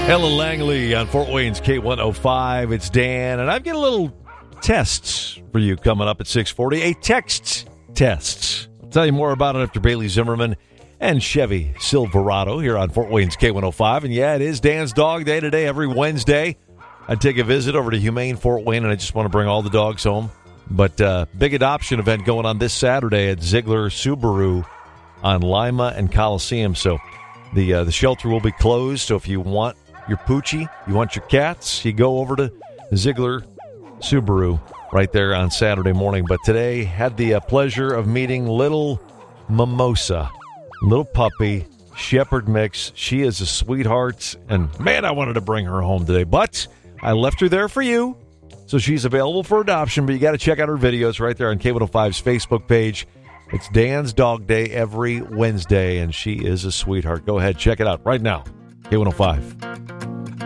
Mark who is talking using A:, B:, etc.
A: Ellen Langley on Fort Wayne's K105. It's Dan, and I've got a little tests for you coming up at 6:40. A text test. I'll tell you more about it after Bailey Zimmerman and Chevy Silverado here on Fort Wayne's K105. And yeah, it is Dan's Dog Day today. Every Wednesday, I take a visit over to Humane Fort Wayne, and I just want to bring all the dogs home. But big adoption event going on this Saturday at Ziegler Subaru on Lima and Coliseum. So the shelter will be closed. So if you want your Poochie, you want your cats, you go over to Ziegler Subaru right there on Saturday morning. But today had the pleasure of meeting little Mimosa, little puppy, shepherd mix. She is a sweetheart, and man, I wanted to bring her home today, but I left her there for you. So she's available for adoption, but you got to check out her videos right there on K105's Facebook page. It's Dan's Dog Day every Wednesday, and she is a sweetheart. Go ahead, check it out right now. K105.